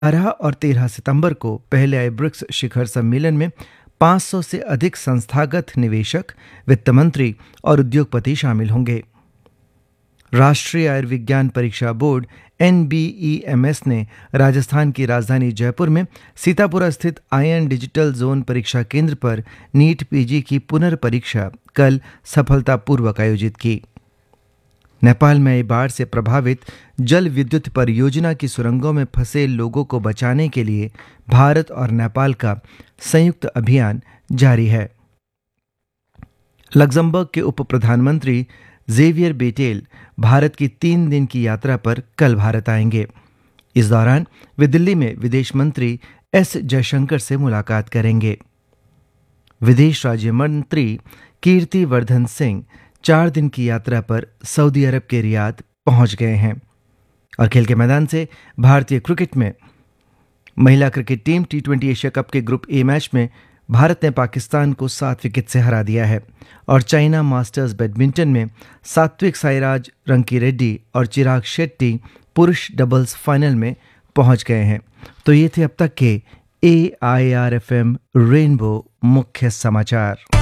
12 और 13 सितंबर को पहले आए ब्रिक्स शिखर सम्मेलन में 500 से अधिक संस्थागत निवेशक, वित्त मंत्री और उद्योगपति शामिल होंगे। राष्ट्रीय आयुर्विज्ञान परीक्षा बोर्ड NBEMS ने राजस्थान की राजधानी जयपुर में सीतापुरा स्थित आयन डिजिटल जोन परीक्षा केंद्र पर नीट PG की पुनर्परीक्षा कल सफलतापूर्वक आयोजित की। नेपाल में आई बाढ़ से प्रभावित जल विद्युत परियोजना की सुरंगों में फंसे लोगों को बचाने के लिए भारत और नेपाल का संयुक्त अभियान जारी है। लग्जमबर्ग के उप प्रधानमंत्री जेवियर बेटेल भारत की 3 दिन की यात्रा पर कल भारत आएंगे। इस दौरान वे दिल्ली में विदेश मंत्री S जयशंकर से मुलाकात करेंगे। विदेश राज्य मंत्री कीर्ति वर्धन सिंह 4 दिन की यात्रा पर सऊदी अरब के रियाद पहुंच गए हैं। और खेल के मैदान से भारतीय क्रिकेट में महिला cricket team T20 Asia cup के ग्रुप A मैच में भारत ने पाकिस्तान को 7 विकेट से हरा दिया है और चाइना मास्टर्स बैडमिंटन में सात्विक साईराज रंकीरेड्डी और चिराग शेट्टी पुरुष डबल्स फाइनल में पहुंच गए हैं। तो ये थे अब तक के AIR FM रेनबो मुख्य समाचार।